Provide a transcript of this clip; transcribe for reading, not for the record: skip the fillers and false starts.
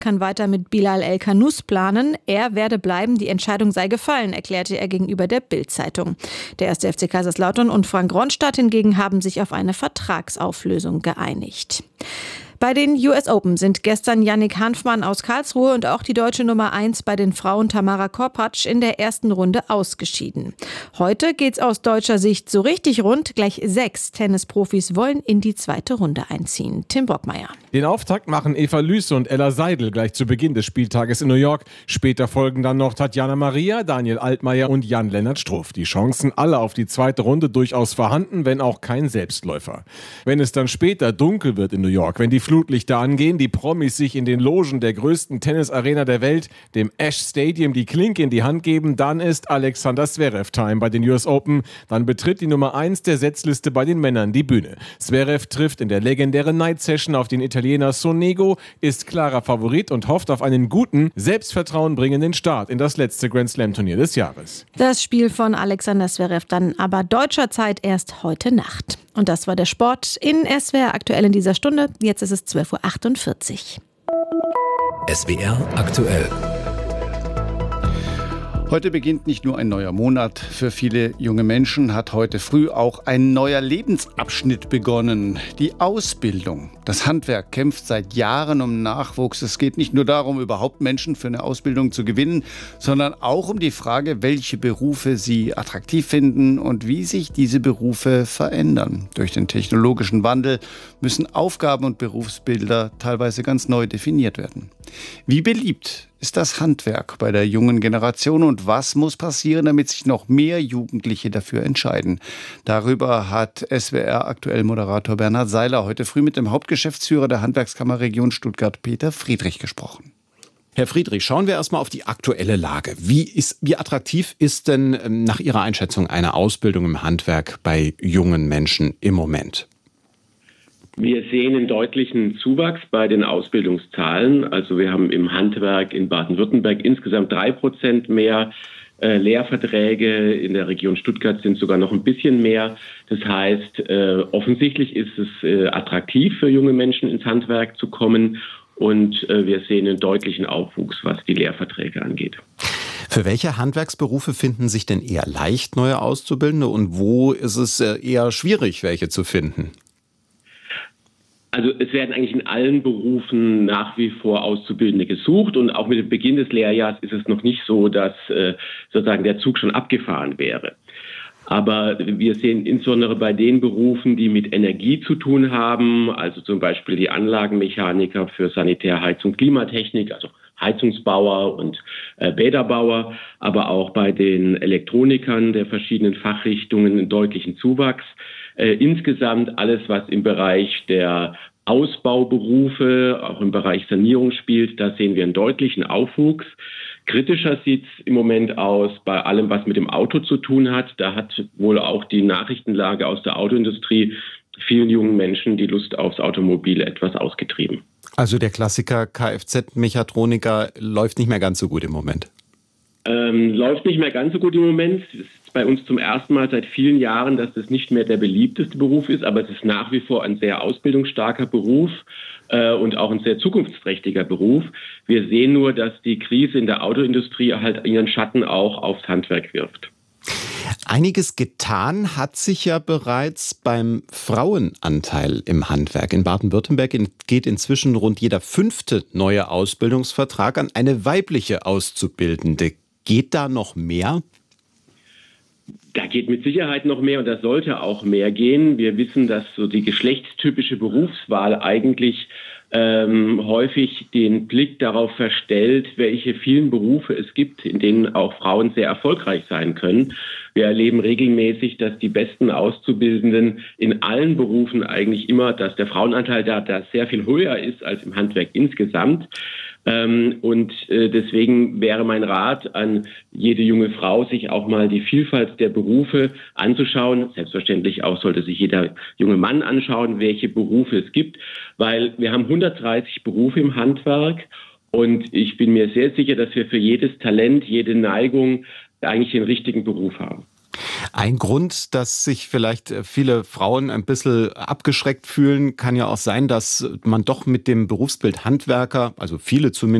kann weiter mit Bilal El-Khanous planen. Er werde bleiben, die Entscheidung sei gefallen, erklärte er gegenüber der Bild-Zeitung. Der 1. FC Kaiserslautern und Frank Ronstadt hingegen haben sich auf eine Vertragsauflösung geeinigt. Bei den US Open sind gestern Yannick Hanfmann aus Karlsruhe und auch die deutsche Nummer 1 bei den Frauen Tamara Korpatsch in der ersten Runde ausgeschieden. Heute geht's aus deutscher Sicht so richtig rund. Gleich 6 Tennisprofis wollen in die zweite Runde einziehen. Tim Bockmeier. Den Auftakt machen Eva Lüsse und Ella Seidel gleich zu Beginn des Spieltages in New York. Später folgen dann noch Tatjana Maria, Daniel Altmaier und Jan-Lennart Struff. Die Chancen alle auf die zweite Runde durchaus vorhanden, wenn auch kein Selbstläufer. Wenn es dann später dunkel wird in New York, wenn die Flutlichter angehen, die Promis sich in den Logen der größten Tennisarena der Welt, dem Ash Stadium, die Klinke in die Hand geben, dann ist Alexander Zverev Time bei den US Open. Dann betritt die Nummer 1 der Setzliste bei den Männern die Bühne. Zverev trifft in der legendären Night Session auf den Italiener Sonego, ist klarer Favorit und hofft auf einen guten, selbstvertrauenbringenden Start in das letzte Grand Slam Turnier des Jahres. Das Spiel von Alexander Zverev dann aber deutscher Zeit erst heute Nacht. Und das war der Sport in SWR aktuell in dieser Stunde. Jetzt ist es 12.48 Uhr. SWR aktuell. Heute beginnt nicht nur ein neuer Monat. Für viele junge Menschen hat heute früh auch ein neuer Lebensabschnitt begonnen. Die Ausbildung. Das Handwerk kämpft seit Jahren um Nachwuchs. Es geht nicht nur darum, überhaupt Menschen für eine Ausbildung zu gewinnen, sondern auch um die Frage, welche Berufe sie attraktiv finden und wie sich diese Berufe verändern. Durch den technologischen Wandel müssen Aufgaben und Berufsbilder teilweise ganz neu definiert werden. Wie beliebt ist das Handwerk bei der jungen Generation und was muss passieren, damit sich noch mehr Jugendliche dafür entscheiden? Darüber hat SWR aktuell Moderator Bernhard Seiler heute früh mit dem Hauptgeschäftsführer der Handwerkskammer Region Stuttgart, Peter Friedrich, gesprochen. Herr Friedrich, schauen wir erstmal auf die aktuelle Lage. Wie attraktiv ist denn nach Ihrer Einschätzung eine Ausbildung im Handwerk bei jungen Menschen im Moment? Wir sehen einen deutlichen Zuwachs bei den Ausbildungszahlen. Also wir haben im Handwerk in Baden-Württemberg insgesamt 3% mehr Lehrverträge. In der Region Stuttgart sind sogar noch ein bisschen mehr. Das heißt, offensichtlich ist es attraktiv für junge Menschen ins Handwerk zu kommen. Und wir sehen einen deutlichen Aufwuchs, was die Lehrverträge angeht. Für welche Handwerksberufe finden sich denn eher leicht neue Auszubildende und wo ist es eher schwierig, welche zu finden? Also es werden eigentlich in allen Berufen nach wie vor Auszubildende gesucht und auch mit dem Beginn des Lehrjahres ist es noch nicht so, dass sozusagen der Zug schon abgefahren wäre. Aber wir sehen insbesondere bei den Berufen, die mit Energie zu tun haben, also zum Beispiel die Anlagenmechaniker für Sanitär, Heizung, Klimatechnik, also Heizungsbauer und Bäderbauer, aber auch bei den Elektronikern der verschiedenen Fachrichtungen einen deutlichen Zuwachs. Insgesamt alles, was im Bereich der Ausbauberufe, auch im Bereich Sanierung spielt, da sehen wir einen deutlichen Aufwuchs. Kritischer sieht es im Moment aus bei allem, was mit dem Auto zu tun hat. Da hat wohl auch die Nachrichtenlage aus der Autoindustrie vielen jungen Menschen die Lust aufs Automobil etwas ausgetrieben. Also der Klassiker Kfz-Mechatroniker läuft nicht mehr ganz so gut im Moment. Läuft nicht mehr ganz so gut im Moment. Es ist bei uns zum ersten Mal seit vielen Jahren, dass das nicht mehr der beliebteste Beruf ist, aber es ist nach wie vor ein sehr ausbildungsstarker Beruf und auch ein sehr zukunftsträchtiger Beruf. Wir sehen nur, dass die Krise in der Autoindustrie halt ihren Schatten auch aufs Handwerk wirft. Einiges getan hat sich ja bereits beim Frauenanteil im Handwerk. In Baden-Württemberg geht inzwischen rund jeder 5. neue Ausbildungsvertrag an eine weibliche Auszubildende. Geht da noch mehr? Da geht mit Sicherheit noch mehr und da sollte auch mehr gehen. Wir wissen, dass so die geschlechtstypische Berufswahl eigentlich häufig den Blick darauf verstellt, welche vielen Berufe es gibt, in denen auch Frauen sehr erfolgreich sein können. Wir erleben regelmäßig, dass die besten Auszubildenden in allen Berufen eigentlich immer, dass der Frauenanteil da sehr viel höher ist als im Handwerk insgesamt. Deswegen wäre mein Rat an jede junge Frau, sich auch mal die Vielfalt der Berufe anzuschauen. Selbstverständlich auch sollte sich jeder junge Mann anschauen, welche Berufe es gibt, weil wir haben 130 Berufe im Handwerk und ich bin mir sehr sicher, dass wir für jedes Talent, jede Neigung eigentlich den richtigen Beruf haben. Ein Grund, dass sich vielleicht viele Frauen ein bisschen abgeschreckt fühlen, kann ja auch sein, dass man doch mit dem Berufsbild Handwerker, also viele zumindest,